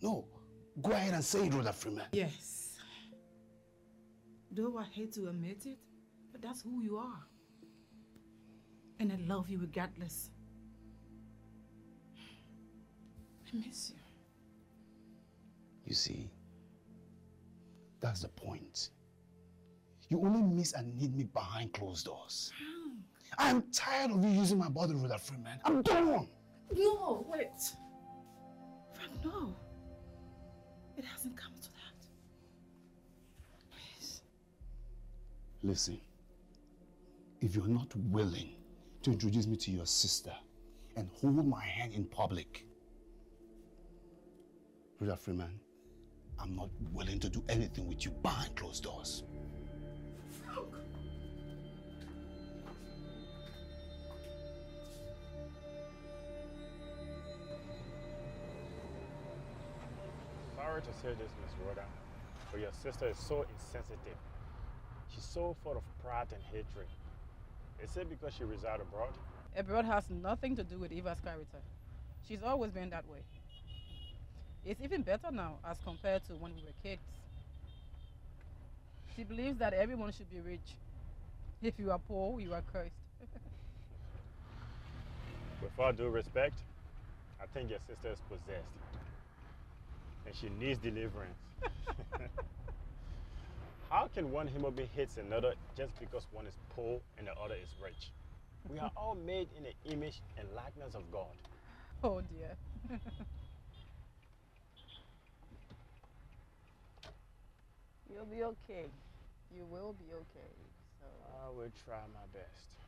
No, go ahead and say it, Rhoda Freeman. Yes. Though I hate to admit it, but that's who you are. And I love you regardless. I miss you. You see, that's the point. You only miss and need me behind closed doors. I'm tired of you using my body, Rhoda Freeman. I'm done. No, wait. Frank, no. It hasn't come to that. Please. Listen, if you're not willing to introduce me to your sister and hold my hand in public, Rhoda Freeman, I'm not willing to do anything with you behind closed doors. Frank. Sorry to say this, Miss Rhoda, but your sister is so insensitive. She's so full of pride and hatred. Is it because she resides abroad? Abroad has nothing to do with Eva's character. She's always been that way. It's even better now as compared to when we were kids. She believes that everyone should be rich. If you are poor, you are cursed. With all due respect, I think your sister is possessed. And she needs deliverance. How can one human being hate another just because one is poor and the other is rich? We are all made in the image and likeness of God. Oh dear. You'll be okay. You will be okay. So I will try my best.